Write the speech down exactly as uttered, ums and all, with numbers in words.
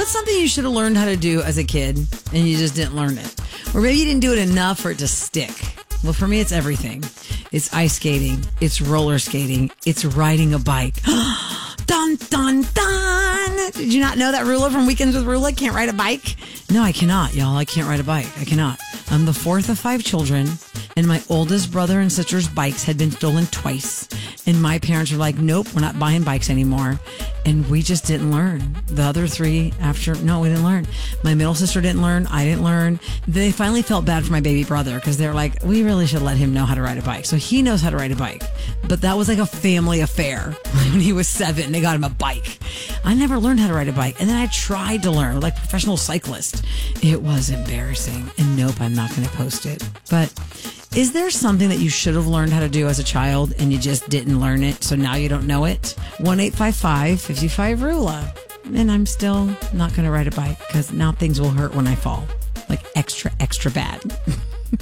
What's something you should have learned how to do as a kid and you just didn't learn it? Or maybe you didn't do it enough for it to stick. Well, for me, it's everything. It's ice skating. It's roller skating. It's riding a bike. Dun, dun, dun. Did you not know that Rula from Weekends with Rula can't ride a bike? No, I cannot, y'all. I can't ride a bike. I cannot. I'm the fourth of five children, and my oldest brother and sister's bikes had been stolen twice. And my parents were like, nope, we're not buying bikes anymore. And we just didn't learn. The other three after, no, we didn't learn. My middle sister didn't learn. I didn't learn. They finally felt bad for my baby brother because they're like, we really should let him know how to ride a bike. So he knows how to ride a bike. But that was like a family affair. When he was seven, they got him a bike. I never learned how to ride a bike. And then I tried to learn like professional cyclist. It was embarrassing. And nope, I'm not going to post it. But is there something that you should have learned how to do as a child and you just didn't learn it, so now you don't know it? one eight five five, five five, Rula. And I'm still not going to ride a bike because now things will hurt when I fall. Like extra, extra bad.